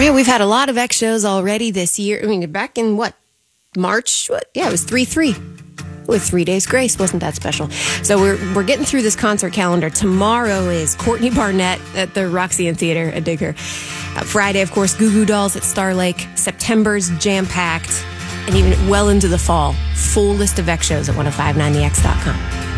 Yeah, we've had a lot of X shows already this year. I mean, back in March? Yeah, it was 3/3. With 3 Days Grace. Wasn't that special? So we're getting through this concert calendar. Tomorrow is Courtney Barnett at the Roxy Theater. I dig her. Friday, of course, Goo Goo Dolls at Star Lake. September's jam-packed. And even well into the fall. Full list of X shows at 1059thex.com.